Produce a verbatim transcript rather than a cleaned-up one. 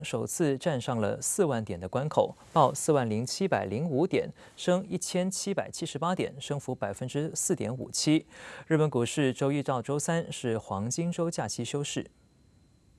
首次站上了四万点的关口，报四万零七百零五点，升一千七百七十八点，升幅百分之四点五七。日本股市周一到周三是黄金周假期休市。